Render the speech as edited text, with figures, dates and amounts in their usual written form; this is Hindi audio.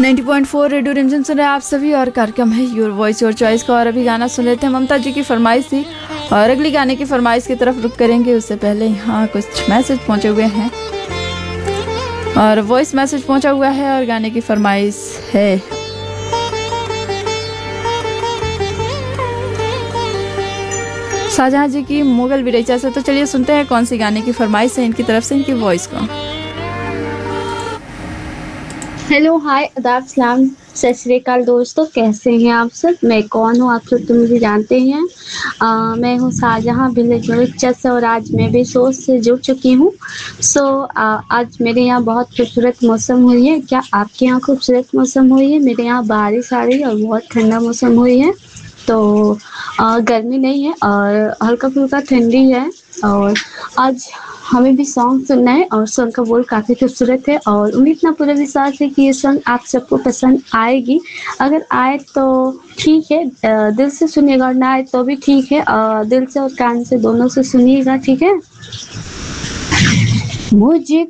90.4 रेडियो रिमझिम सुन रहे हैं आप सभी और कार्यक्रम है योर वॉइस योर चॉइस का। और अभी गाना सुन लेते हैं, ममता जी की फरमाइश थी और अगली गाने की फरमाइश की तरफ रुक करेंगे। उससे पहले यहाँ कुछ मैसेज पहुंचे हुए हैं और वॉइस मैसेज पहुंचा हुआ है और गाने की फरमाइश है। शाहजहां जी की मुगल विरैचा से। तो चलिए सुनते हैं कौन सी गाने की फरमाइश है इनकी तरफ से, इनकी वॉइस को। हेलो हाय आदाब सलाम सत श्री अकाल दोस्तों, कैसे हैं आप सब। मैं कौन हूँ आप सब तो मुझे जानते ही हैं। मैं हूँ शाहजहां विलेज विरैचा से और आज मैं भी सोच से जुड़ चुकी हूँ। आज मेरे यहाँ बहुत खूबसूरत मौसम हुई है। क्या आपके यहाँ खूबसूरत मौसम हुई है? मेरे यहाँ बारिश आ रही है और बहुत ठंडा मौसम हुई है। तो गर्मी नहीं है और हल्का फुल्का ठंडी है। और आज हमें भी सॉन्ग सुनना है और सॉन्ग का बोल काफ़ी खूबसूरत है और उम्मीद ना पूरा विश्वास है कि ये सॉन्ग आप सबको पसंद आएगी। अगर आए तो ठीक है, दिल से सुनिएगा और ना आए तो भी ठीक है। दिल से और कान से दोनों से सुनिएगा, ठीक है। मुझे